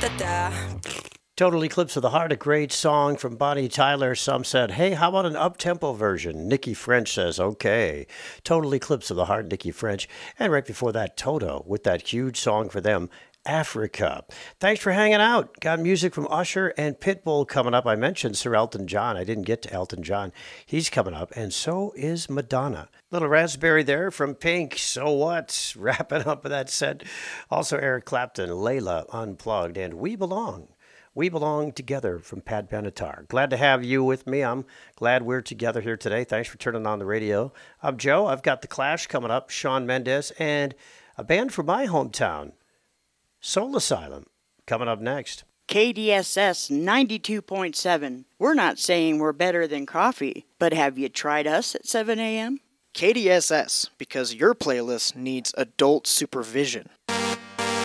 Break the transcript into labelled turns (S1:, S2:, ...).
S1: Total Eclipse of the Heart, a great song from Bonnie Tyler. Some said, hey, how about an up-tempo version? Nikki French says, okay. Total Eclipse of the Heart, Nikki French. And right before that, Toto with that huge song for them, Africa. Thanks for hanging out. Got music from Usher and Pitbull coming up. I mentioned Sir Elton John. I didn't get to Elton John. He's coming up, and so is Madonna. Little Raspberry there from Pink. So what? Wrapping up with that set. Also Eric Clapton, Layla Unplugged, and We Belong. We Belong Together from Pat Benatar. Glad to have you with me. I'm glad we're together here today. Thanks for turning on the radio. I'm Joe. I've got The Clash coming up, Shawn Mendes, and a band from my hometown, Soul Asylum, coming up next.
S2: KDSS 92.7. We're not saying we're better than coffee, but have you tried us at 7 a.m.?
S3: KDSS, because your playlist needs adult supervision.